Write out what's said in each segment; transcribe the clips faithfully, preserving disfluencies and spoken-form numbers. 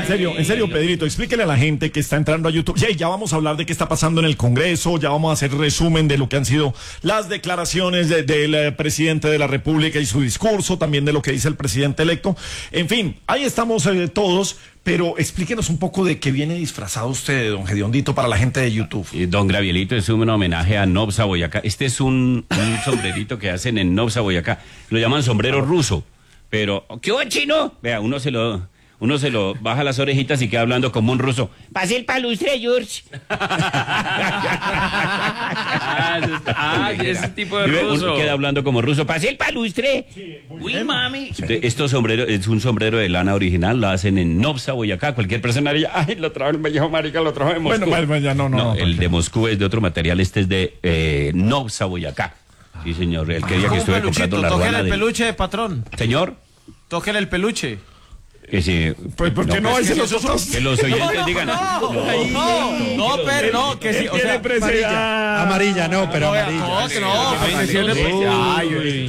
en serio, en serio, Pedrito, explíquele a la gente que está entrando a YouTube. Ya, ya vamos a hablar de qué está pasando en el Congreso, ya vamos a hacer resumen de lo que han sido las declaraciones de, del eh, presidente de la República y su discurso, también de lo que dice el presidente electo. En fin, ahí estamos eh, todos, pero explíquenos un poco de qué viene disfrazado usted, don Gediondito, para la gente de YouTube. Y don Gravielito, es un homenaje a Nobsa, Boyacá. Este es un, un sombrerito que hacen en Nobsa, Boyacá. Lo llaman sombrero ruso. Pero, ¿qué hubo, chino? Vea, uno se lo, uno se lo baja las orejitas y queda hablando como un ruso. Pase el palustre, George. ah, ah ese tipo de ruso. Uno queda hablando como ruso. Pase el palustre. Sí, uy, mami. Estos sombreros, es un sombrero de lana original, lo hacen en Nobsa, Boyacá. Cualquier persona diría, ay, lo trajo el Vallejo Marica, lo trajo de Moscú. Bueno, bueno, ya no, no. No, no el de Moscú es de otro material, este es de eh, Nobsa, Boyacá. Sí, señor, el que día que estuve comprando la ruana el de... peluche, patrón. Señor. Tóquele el peluche. Que sí. Pues, ¿por qué no, no pues, es los otros? Que los oyentes no, no, digan. No, no, no, no, no, pero no, que sí, o sea, amarilla. Amarilla, no, pero no, amarilla. No, que no. Ay,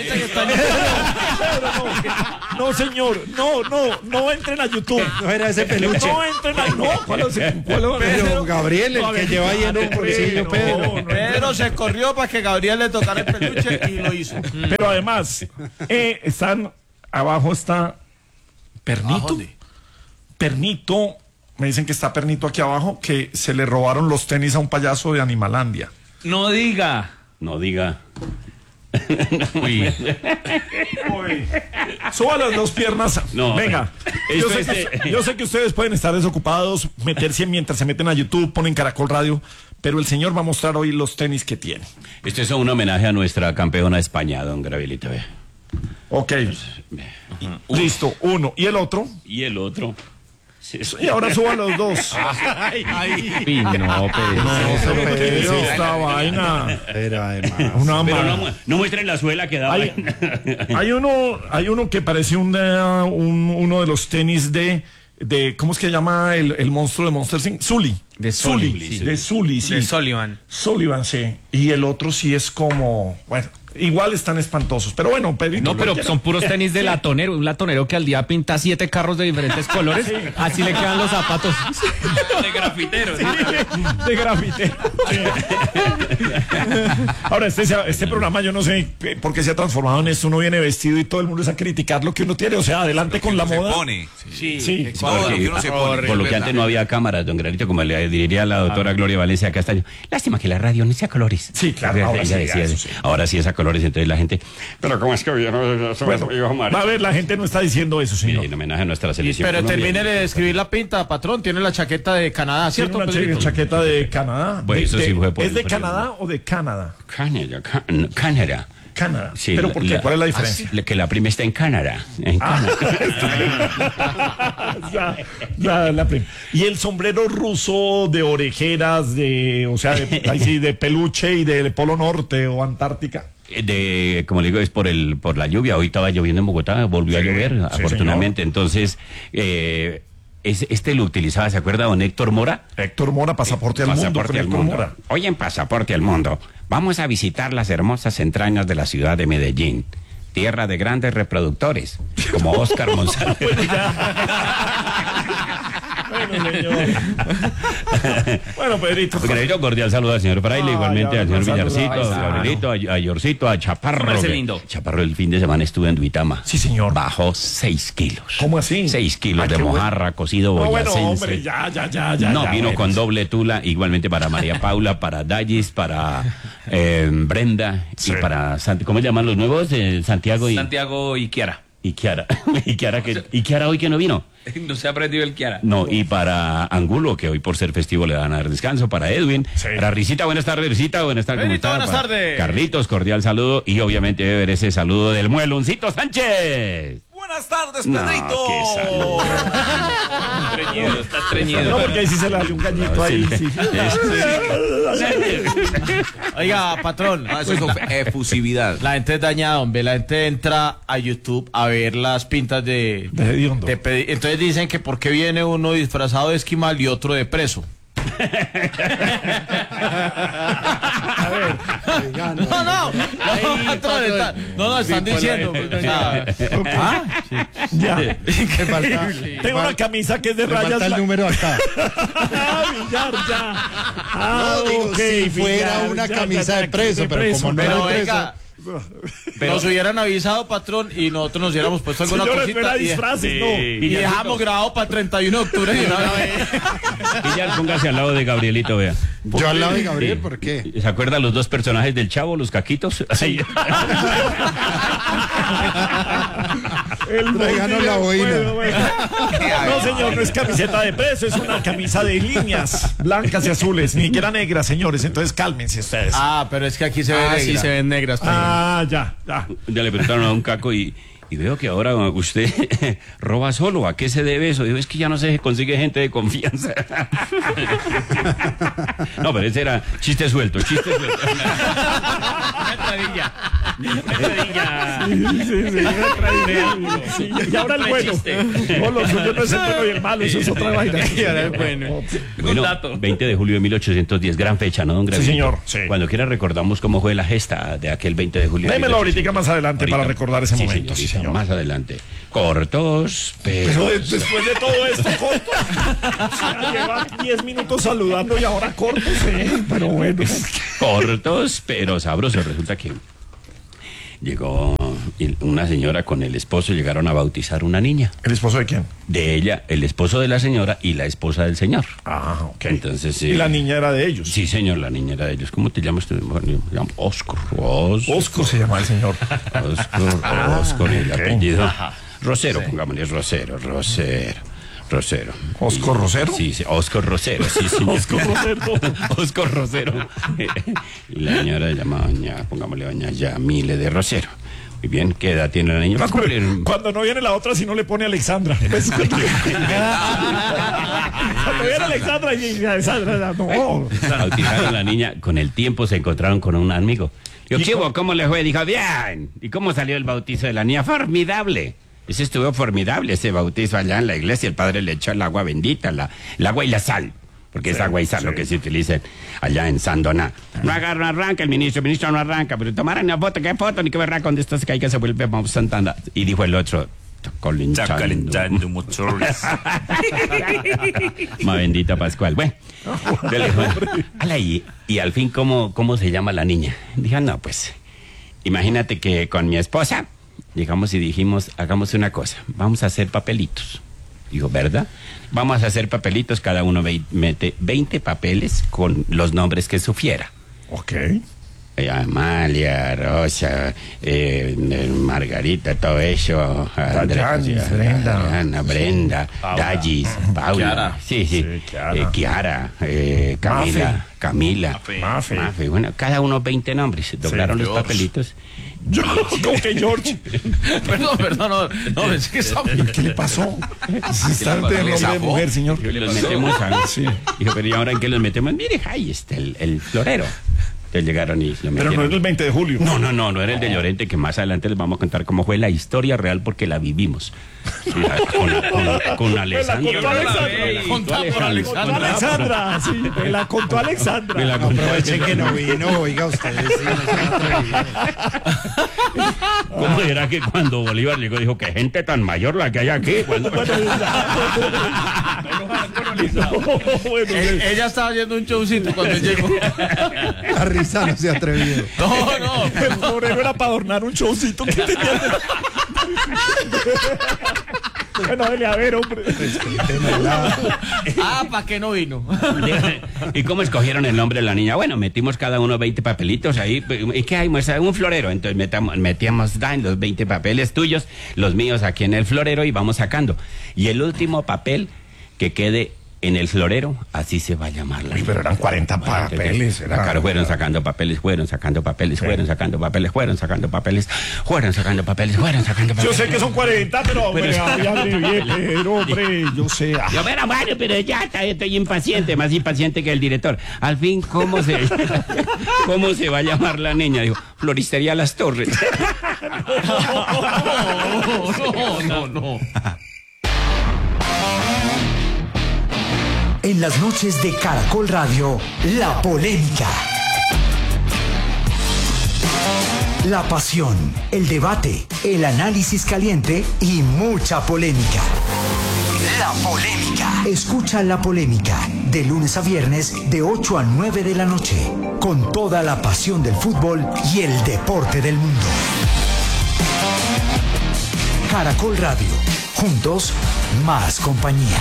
no. No, señor, no, no, no entren a YouTube. No era ese peluche. No entren a... No, ¿cuál es el, cuál es el, pero Gabriel, el que lleva ahí en un bolsillo, Pedro. Pedro se corrió para que Gabriel le tocara el peluche y lo hizo. Pero además, eh, están... Abajo está... Pernito. Pernito, me dicen que está Pernito aquí abajo, que se le robaron los tenis a un payaso de Animalandia. No diga. No diga. Uy. Uy. Suba las dos piernas. No. Venga. Yo sé, este... que, yo sé que ustedes pueden estar desocupados, meterse mientras se meten a YouTube, ponen Caracol Radio, pero el señor va a mostrar hoy los tenis que tiene. Este es un homenaje a nuestra campeona de España, don Gravielito. Ok. Uh, Listo, uno. ¿Y el otro? Y el otro. Sí, y ahora suban los dos. Ay, ay. Sí, no, pero no, pero ¿qué es esta vaina? Pero además. Una pero no, no muestren la suela que da. Hay, hay uno, hay uno que parece un, un uno de los tenis de de ¿cómo es que se llama el, el monstruo de Monster Incorporated? Sully. De Sully, Sully, sí. De Sully, sí. De Sullivan. Sullivan, sí. Y el otro sí es como, bueno, igual están espantosos. Pero bueno, Pedrito. No, pero son puros tenis de latonero. Un latonero que al día pinta siete carros de diferentes colores. Sí. Así le quedan los zapatos. De grafitero. Sí, de grafitero. Sí. Ahora, este, este programa yo no sé por qué se ha transformado en esto. Uno viene vestido y todo el mundo es a criticar lo que uno tiene. O sea, adelante con la moda. Se pone. Sí. sí. sí. Todo lo que uno se pone. Por lo que antes no había cámaras, don Granito, como le diría la doctora ah. Gloria Valencia Castaño. Lástima que la radio no sea colores. Sí, claro. Ahora sí, decía, eso, sí. ahora sí es a colores, entonces la gente... Pero ¿cómo es que hoy no se bueno, va a ver, la gente no está diciendo eso, señor. Mire, en homenaje a nuestra selección. Pero termine de escribir la pinta, patrón. Tiene la chaqueta de Canadá, ¿cierto? Tiene una Pedrito? chaqueta de Canadá. Bueno, de, eso sí fue por ¿Es de Canadá o de Canadá? Canadá, can, Canadá. Canadá. Sí, ¿Pero por qué? La, ¿Cuál es la diferencia? La, que la prima está en Canadá. En Canadá. Ah. la, la, la prima. Y el sombrero ruso de orejeras, de, o sea, de, ahí sí, de peluche y de Polo Norte o Antártica. De, como le digo, es por el por la lluvia. Hoy estaba lloviendo en Bogotá, volvió sí, a llover, sí, afortunadamente. Señor. Entonces, eh, es, este lo utilizaba, ¿se acuerda, don Héctor Mora? Héctor Mora, Pasaporte eh, al pasaporte Mundo. Al mundo. Mora. Hoy en Pasaporte al Mundo vamos a visitar las hermosas entrañas de la ciudad de Medellín, tierra de grandes reproductores, como Oscar Monsalve. Bueno, señor. Bueno, Pedrito. Pedrito, cordial saludo al señor Fraile, ah, igualmente al señor Villarcito, a Gabrielito, a, a Yorcito, a Chaparro. Que, lindo. Chaparro, el fin de semana estuve en Duitama. Sí, señor. Bajó seis kilos. ¿Cómo así? Seis kilos Ay, de mojarra, bueno. Cocido boyacense. No, bueno, hombre, ya, ya, ya, ya. No, ya, vino bueno. con doble tula, igualmente para María Paula, para Dallis, para eh, Brenda sí. y para, ¿cómo se llaman los nuevos? Eh, Santiago y... Santiago y Kiara. Y Kiara, y Kiara, que, y Kiara hoy que no vino. No se ha aprendido el Kiara. No, y para Angulo, que hoy por ser festivo le van a dar descanso, para Edwin, sí. para Risita, buenas tardes, Risita, buenas tardes, ¿cómo está? Buenas tardes. Carlitos, cordial saludo, y obviamente debe ver ese saludo del Mueloncito Sánchez. Buenas tardes, Pedrito. No, qué saludo. Está estreñido, está estreñido. No, porque ahí sí se le salió un gallito ahí. Sí. Oiga, patrón. No, eso es efusividad. La gente es dañada, hombre. La gente entra a YouTube a ver las pintas de... De hediondo. De pedi- Entonces dicen que por qué viene uno disfrazado de esquimal y otro de preso. Oiga, no. No, no, no, patrón, está- no, no, están diciendo. o sea, ¿ah? Ya. Me falta, Tengo una camisa que es de me rayas. falta el blan- número acá. Ah, Villar, ya. Ah, No, digo, ok, si fuera Villar, una ya, camisa ya, de preso, pero como no Pero era de venga, Pero- nos hubieran avisado, patrón, y nosotros nos hubiéramos puesto alguna Señores, no era cosita. Y, disfraces, no. y dejamos grabado para el treinta y uno de octubre de una vez. Villar, póngase al lado de Gabrielito, vea. Yo al lado de Gabriel, Sí. ¿por qué? ¿Se acuerdan los dos personajes del Chavo, los caquitos? Ahí. El Tráiganos la boina. Bueno, bueno. No, señor, no es camiseta de preso, es una camisa de líneas blancas y azules, ni siquiera negras, señores. Entonces cálmense ustedes. Ah, pero es que aquí se ve Ah, sí negra. se ven negras. pues. Ah, ya, ya. Ya le preguntaron a un caco y, y veo que ahora usted roba solo. ¿A qué se debe eso? Digo, es que ya no se consigue gente de confianza. No, pero ese era chiste suelto, chiste suelto. Entradilla. Sí, sí, sí, una tradición. Sí, y ahora el bueno. No, lo suyo no es el bueno y el malo, eso es otra vaina. Y ahora el bueno. Bueno, veinte de julio de mil ochocientos diez, gran fecha, ¿no, don Gregorio? Sí, señor, sí. Cuando quiera recordamos cómo fue la gesta de aquel veinte de julio. de Démelo ahorita mil ochocientos diez. más adelante para Ahorita. recordar ese Sí, momento, sí, señorita, señor. Más adelante. Cortos, pero... Pero de- después de todo esto, corto. Ya lleva diez minutos saludando y ahora corto, sí. Pero bueno. Cortos, pero sabrosos. Resulta que llegó una señora con el esposo, llegaron a bautizar una niña. ¿El esposo de quién? De ella, el esposo de la señora y la esposa del señor. Ah, ok. Entonces, sí. Y la niña era de ellos. Sí, señor, la niña era de ellos. ¿Cómo te llamas tú? Bueno, yo me llamo Oscar. Oscar. Osco se llama el señor. Oscar, Oscar, el ok. apellido. Rosero, pongámosle Rosero, Rosero. Rosero. ¿Oscar Y- Rosero? Sí, sí, Oscar Rosero, sí, señor. Oscar Rosero. Oscar Rosero. Y la señora se llama doña, pongámosle doña Yamile de Rosero. Muy bien, ¿qué edad tiene la niña? Va a cumplir... Cuando no viene la otra, si no le pone Alexandra. Pues, cuando, cuando viene Alexandra, y Alexandra, no. Bautizaron a la niña, con el tiempo se encontraron con un amigo. Digo, ¿qué hubo? ¿Cómo le fue? Dijo, bien. ¿Y cómo salió el bautizo de la niña? Formidable. Ese estuvo formidable, ese bautizo allá en la iglesia. El padre le echó el agua bendita, la, el agua y la sal. Porque es agua y sal lo que se utiliza allá en Sandoná. No agarra, no arranca el ministro, el ministro no arranca, pero tomaran una foto, ¿qué foto? Ni que verá cuando esto se cae que se vuelve vamos Santana. Y dijo el otro, Está calentando mucho. Ma bendita Pascual. Bueno, yo le digo, ala, y, y al fin, ¿cómo, ¿cómo se llama la niña? Dijo, no, pues, imagínate que con mi esposa, llegamos y dijimos, hagamos una cosa, vamos a hacer papelitos. Digo, ¿verdad? Vamos a hacer papelitos, cada uno ve- mete veinte papeles con los nombres que sufiera. Ok. Eh, Amalia, Rosa, eh, eh, Margarita, todo eso. Dayanis, Andrea, Brenda. Ana, Brenda, Dallis, Paula. Kiara. Sí, sí. Sí, Kiara. Eh, Kiara, eh, Camila, Mafe. Camila. Mafe. Mafe. Bueno, cada uno veinte nombres. Doblaron los George. papelitos. Yo, como que George. Perdón, perdón, no, no, es que está bien. ¿Qué le pasó? Si está de nombre de mujer, señor. Los metemos a... Sí. Dijo, pero ¿y ahora en qué los metemos? Mire, ahí está el, el florero. Entonces llegaron y lo Pero metieron. no es el veinte de julio. No, no, no, no era el de Llorente, que más adelante les vamos a contar cómo fue la historia real porque la vivimos. Sí, con, con, con Alessandra. contó Alexandra. Contá por Contó Alexandra. Alexandra, sí, me la contó Alexandra. Me la No contó. aprovechen que no vino, oiga ustedes. Sí, no sean atrevidos. ¿Cómo era que cuando Bolívar llegó dijo que gente tan mayor la que hay aquí? Cuando- Bueno, no, bueno, E- Ella estaba haciendo un showcito cuando él llegó. La risa no se ha atrevido. No, no. el florero era para adornar un showcito que tenía. Bueno, dele a ver, hombre. Ah, ¿para qué no vino? ¿Y cómo escogieron el nombre de la niña? Bueno, metimos cada uno veinte papelitos ahí. ¿Y qué hay? Muestra un florero. Entonces metamos, metíamos dan los veinte papeles tuyos, los míos aquí en el florero y vamos sacando. Y el último papel que quede en el florero, así se va a llamar la Uy, niña. pero eran cuarenta papeles. Era... Sacaron, fueron sacando papeles, fueron sacando papeles, fueron sacando papeles, fueron sacando papeles, fueron sacando papeles, fueron sacando papeles. Yo sé que son cuarenta, pero hombre, ay, abrevié, pero hombre, yo sé. ah. Yo, pero bueno, pero ya está, estoy impaciente, más impaciente que el director. Al fin, ¿cómo se, cómo se va a llamar la niña? Dijo, Floristería Las Torres. No, no, no. En las noches de Caracol Radio, la polémica. La pasión, el debate, el análisis caliente y mucha polémica. La polémica. Escucha La Polémica de lunes a viernes de ocho a nueve de la noche con toda la pasión del fútbol y el deporte del mundo. Caracol Radio. Juntos, más compañía.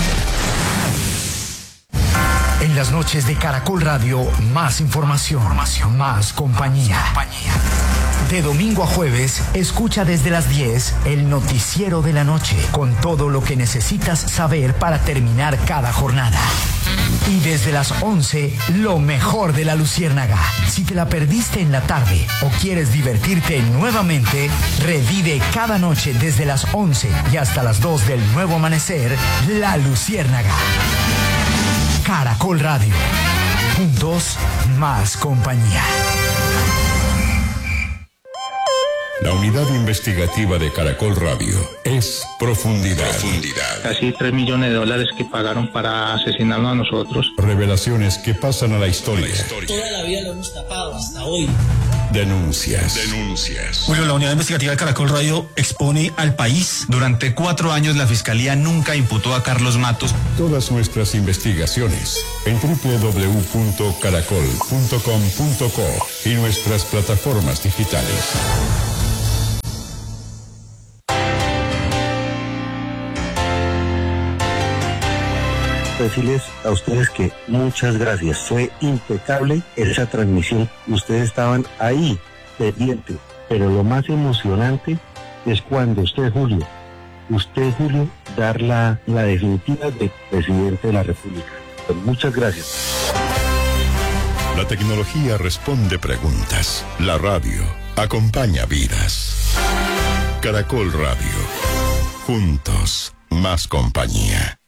En las noches de Caracol Radio, más información, más compañía. De domingo a jueves, escucha desde las diez el noticiero de la noche, con todo lo que necesitas saber para terminar cada jornada. Y desde las once, lo mejor de La Luciérnaga. Si te la perdiste en la tarde o quieres divertirte nuevamente, revive cada noche desde las once y hasta las dos del nuevo amanecer, La Luciérnaga. Caracol Radio. Juntos, más compañía. La unidad investigativa de Caracol Radio es Profundidad. Profundidad. Casi tres millones de dólares que pagaron para asesinarnos a nosotros. Revelaciones que pasan a la historia. Toda la vida lo hemos tapado hasta hoy. Denuncias. Denuncias. Bueno, la unidad investigativa de Caracol Radio expone al país. Durante cuatro años la Fiscalía nunca imputó a Carlos Matos. Todas nuestras investigaciones en doble u doble u doble u punto caracol punto com punto co y nuestras plataformas digitales. Decirles a ustedes que muchas gracias, fue impecable esa transmisión, ustedes estaban ahí, pendientes, pero lo más emocionante es cuando usted, Julio, usted, Julio, dar la, la definitiva de presidente de la República. Pues muchas gracias. La tecnología responde preguntas, la radio acompaña vidas. Caracol Radio, juntos, más compañía.